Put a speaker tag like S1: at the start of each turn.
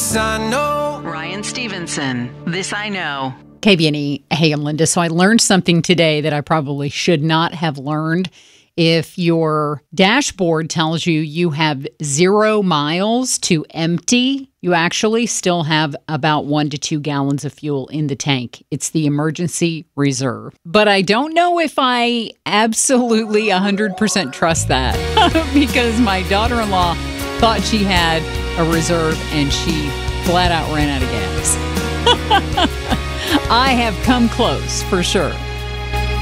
S1: This I know.
S2: Ryan Stevenson, This I Know.
S3: KBNE. Hey, I'm Linda. So I learned something today that I probably should not have learned. If your dashboard tells you you have 0 miles to empty, you actually still have about 1 to 2 gallons of fuel in the tank. It's the emergency reserve. But I don't know if I absolutely 100% trust that because my daughter-in-law thought she had a reserve and she flat out ran out of gas. I have come close for sure.